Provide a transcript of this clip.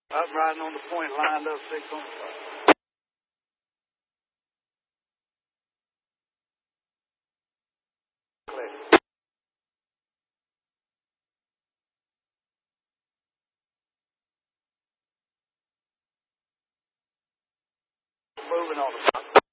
Up riding on the point, lined up 6 on the fire. Moving on the